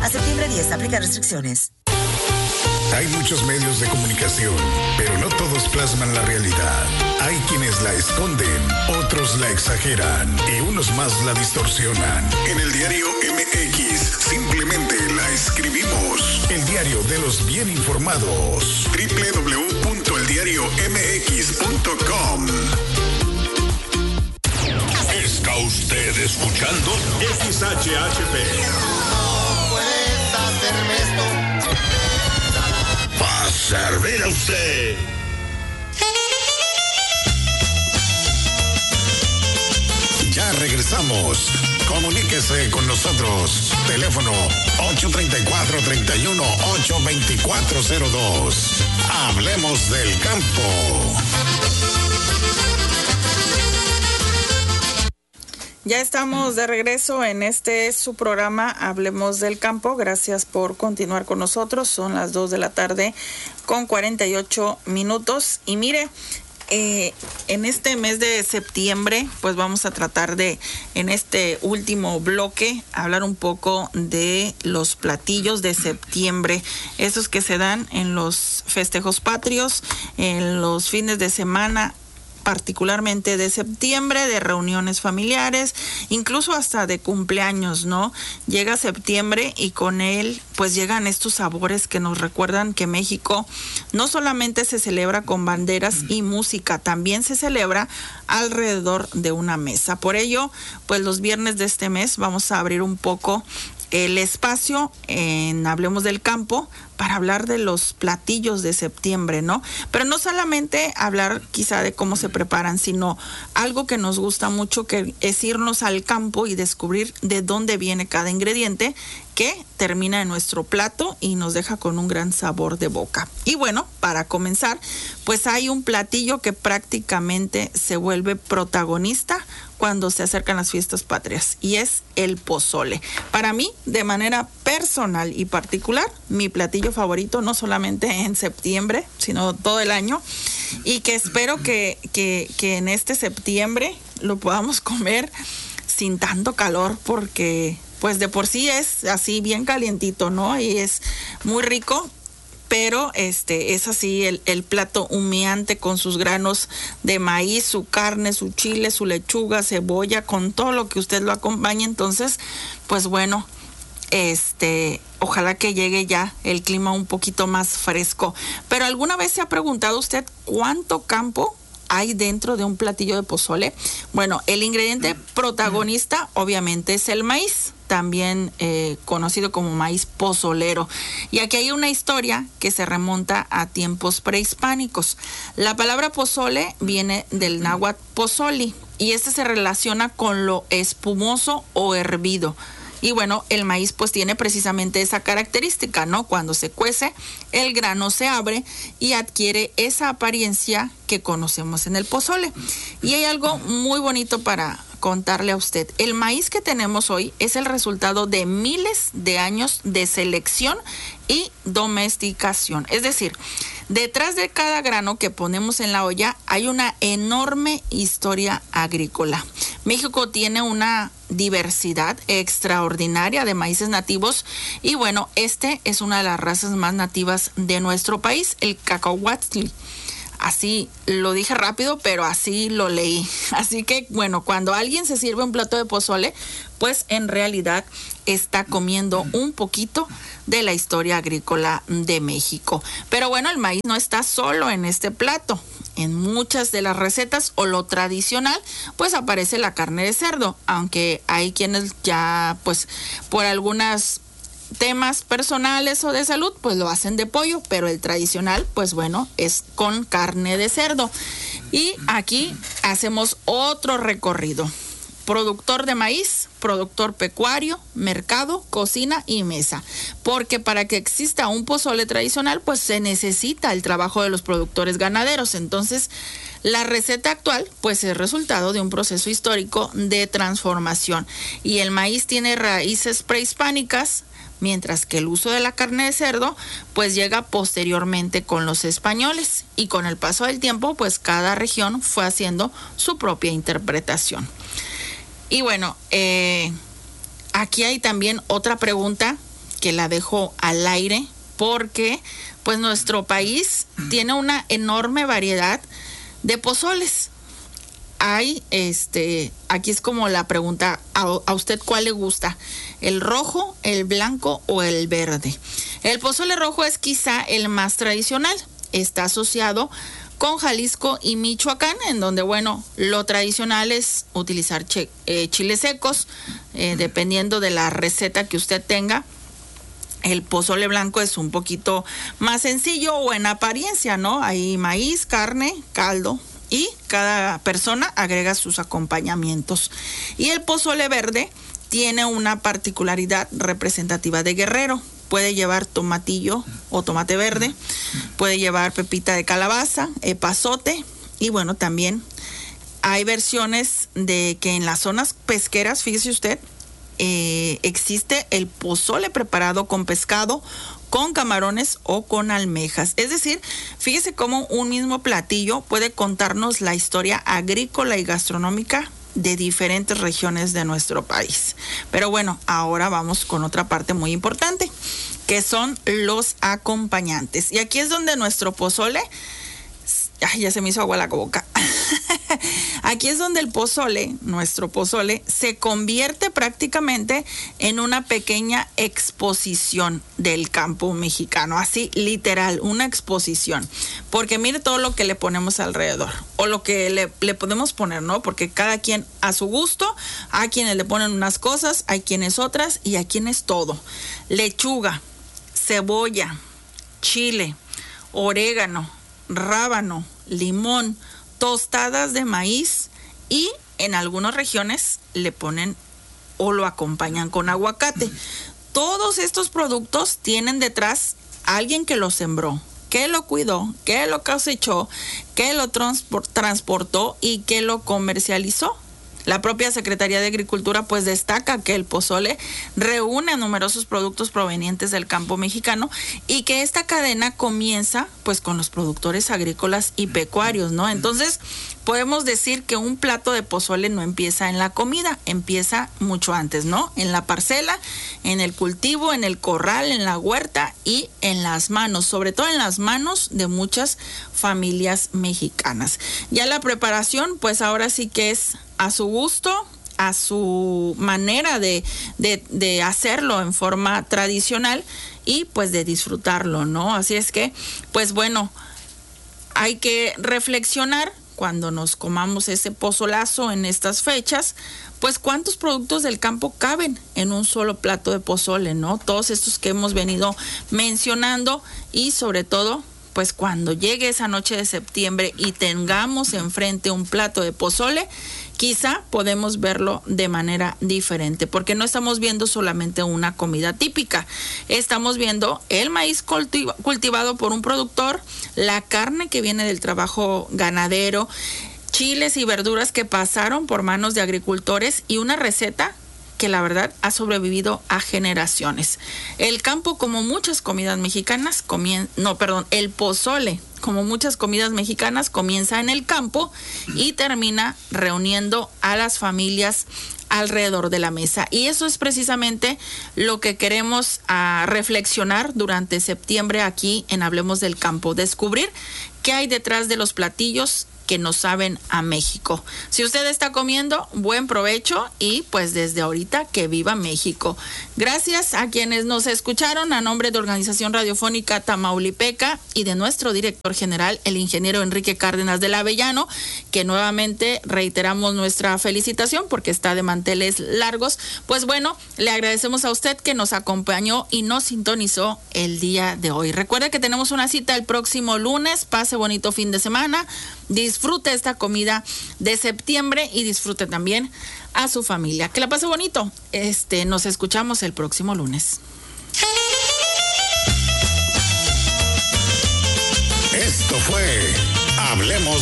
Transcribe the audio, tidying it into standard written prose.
A septiembre 10, aplica restricciones. Hay muchos medios de comunicación, pero no todos plasman la realidad. Hay quienes la esconden, otros la exageran y unos más la distorsionan. En el diario MX simplemente la escribimos. El diario de los bien informados. www.eldiariomx.com. Está usted escuchando XHHP. No puedes hacerme esto. Va a servir a usted. Ya regresamos. Comuníquese con nosotros. Teléfono 834-31-82402. Hablemos del campo. Ya estamos de regreso en su programa Hablemos del Campo. Gracias por continuar con nosotros. Son las 2 de la tarde con 48 minutos. Y mire, en este mes de septiembre, pues vamos a tratar de, en este último bloque, hablar un poco de los platillos de septiembre, esos que se dan en los festejos patrios, en los fines de semana, particularmente de septiembre, de reuniones familiares, incluso hasta de cumpleaños, ¿no? Llega septiembre y con él pues llegan estos sabores que nos recuerdan que México no solamente se celebra con banderas y música, también se celebra alrededor de una mesa. Por ello, pues los viernes de este mes vamos a abrir un poco el espacio en Hablemos del Campo para hablar de los platillos de septiembre, ¿no? Pero no solamente hablar quizá de cómo se preparan, sino algo que nos gusta mucho, que es irnos al campo y descubrir de dónde viene cada ingrediente que termina en nuestro plato y nos deja con un gran sabor de boca. Y bueno, para comenzar, pues hay un platillo que prácticamente se vuelve protagonista cuando se acercan las fiestas patrias, y es el pozole. Para mí, de manera personal y particular, mi platillo favorito, no solamente en septiembre, sino todo el año, y que espero que en este septiembre lo podamos comer sin tanto calor, porque pues de por sí es así bien calientito, ¿no? Y es muy rico, pero es así el plato humeante con sus granos de maíz, su carne, su chile, su lechuga, cebolla, con todo lo que usted lo acompañe. Entonces, pues bueno, ojalá que llegue ya el clima un poquito más fresco. Pero ¿alguna vez se ha preguntado usted cuánto campo hay dentro de un platillo de pozole? Bueno, el ingrediente protagonista obviamente es el maíz, también conocido como maíz pozolero. Y aquí hay una historia que se remonta a tiempos prehispánicos. La palabra pozole viene del náhuatl pozoli, y se relaciona con lo espumoso o hervido. Y bueno, el maíz pues tiene precisamente esa característica, ¿no? Cuando se cuece, el grano se abre y adquiere esa apariencia que conocemos en el pozole. Y hay algo muy bonito para contarle a usted. El maíz que tenemos hoy es el resultado de miles de años de selección y domesticación. Es decir, detrás de cada grano que ponemos en la olla hay una enorme historia agrícola. México tiene una diversidad extraordinaria de maíces nativos, y bueno, es una de las razas más nativas de nuestro país, el cacahuatl. Así lo dije rápido, pero así lo leí. Así que bueno, cuando alguien se sirve un plato de pozole, pues en realidad está comiendo un poquito de la historia agrícola de México. Pero bueno, el maíz no está solo en este plato. En muchas de las recetas o lo tradicional, pues aparece la carne de cerdo, aunque hay quienes ya, pues por algunas temas personales o de salud, pues lo hacen de pollo, pero el tradicional, pues bueno, es con carne de cerdo. Y aquí hacemos otro recorrido. Productor de maíz, productor pecuario, mercado, cocina y mesa. Porque para que exista un pozole tradicional, pues se necesita el trabajo de los productores ganaderos. Entonces, la receta actual, pues es resultado de un proceso histórico de transformación. Y el maíz tiene raíces prehispánicas, mientras que el uso de la carne de cerdo pues llega posteriormente con los españoles, y con el paso del tiempo pues cada región fue haciendo su propia interpretación. Y bueno, aquí hay también otra pregunta que la dejo al aire porque pues nuestro país tiene una enorme variedad de pozoles. Hay, aquí es como la pregunta, ¿a usted cuál le gusta? ¿El rojo, el blanco o el verde? El pozole rojo es quizá el más tradicional. Está asociado con Jalisco y Michoacán, en donde, bueno, lo tradicional es utilizar chiles secos, dependiendo de la receta que usted tenga. El pozole blanco es un poquito más sencillo o en apariencia, ¿no? Hay maíz, carne, caldo y cada persona agrega sus acompañamientos. Y el pozole verde tiene una particularidad representativa de Guerrero. Puede llevar tomatillo o tomate verde, puede llevar pepita de calabaza, epazote y bueno, también hay versiones de que en las zonas pesqueras, fíjese usted, existe el pozole preparado con pescado, con camarones o con almejas. Es decir, fíjese cómo un mismo platillo puede contarnos la historia agrícola y gastronómica de diferentes regiones de nuestro país. Pero bueno, ahora vamos con otra parte muy importante, que son los acompañantes. Y aquí es donde nuestro pozole, ay, ya se me hizo agua la boca. Aquí es donde el pozole, nuestro pozole, se convierte prácticamente en una pequeña exposición del campo mexicano, así literal, una exposición. Porque mire todo lo que le ponemos alrededor, o lo que le podemos poner, ¿no? Porque cada quien a su gusto, hay quienes le ponen unas cosas, hay quienes otras, y hay quienes todo. Lechuga, cebolla, chile, orégano, rábano, limón, tostadas de maíz y en algunas regiones le ponen o lo acompañan con aguacate. Todos estos productos tienen detrás a alguien que los sembró, que lo cuidó, que lo cosechó, que lo transportó y que lo comercializó. La propia Secretaría de Agricultura pues destaca que el pozole reúne numerosos productos provenientes del campo mexicano y que esta cadena comienza pues con los productores agrícolas y pecuarios, ¿no? Entonces podemos decir que un plato de pozole no empieza en la comida, empieza mucho antes, ¿no? En la parcela, en el cultivo, en el corral, en la huerta y en las manos, sobre todo en las manos de muchas familias mexicanas. Ya la preparación pues ahora sí que es a su gusto, a su manera de hacerlo en forma tradicional y pues de disfrutarlo, ¿no? Así es que, pues bueno, hay que reflexionar cuando nos comamos ese pozolazo en estas fechas, pues cuántos productos del campo caben en un solo plato de pozole, ¿no? Todos estos que hemos venido mencionando y sobre todo, pues cuando llegue esa noche de septiembre y tengamos enfrente un plato de pozole, quizá podemos verlo de manera diferente, porque no estamos viendo solamente una comida típica, estamos viendo el maíz cultivado por un productor, la carne que viene del trabajo ganadero, chiles y verduras que pasaron por manos de agricultores y una receta que la verdad ha sobrevivido a generaciones. El campo, como muchas comidas mexicanas, el pozole, como muchas comidas mexicanas, comienza en el campo y termina reuniendo a las familias alrededor de la mesa. Y eso es precisamente lo que queremos reflexionar durante septiembre aquí en Hablemos del Campo, descubrir qué hay detrás de los platillos que nos saben a México. Si usted está comiendo, buen provecho y pues desde ahorita que viva México. Gracias a quienes nos escucharon a nombre de Organización Radiofónica Tamaulipeca y de nuestro director general, el ingeniero Enrique Cárdenas del Avellano, que nuevamente reiteramos nuestra felicitación porque está de manteles largos. Pues bueno, le agradecemos a usted que nos acompañó y nos sintonizó el día de hoy. Recuerde que tenemos una cita el próximo lunes. Pase bonito fin de semana. Disfrute esta comida de septiembre y disfrute también a su familia. Que la pase bonito. Nos escuchamos el próximo lunes. Esto fue Hablemos